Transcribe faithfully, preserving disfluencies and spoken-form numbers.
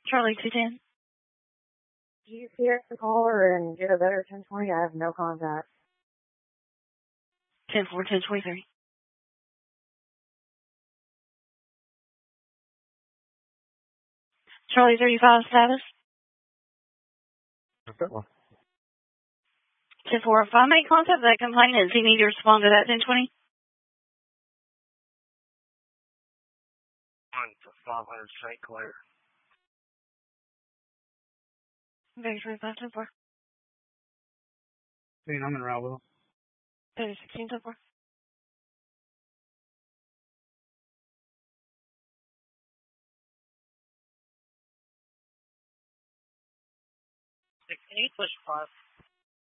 Charlie two ten. Do you hear the caller and get a better ten twenty? I have no contact. ten four, ten twenty-three. Charlie thirty-five status. What's that one? ten four, if I make contact with that complainant, does he need to respond to that ten twenty? One for five hundred Saint Clair. thirty twenty-five, ten four. I'm in Rowville. thirty sixteen, ten four. sixteen, push five.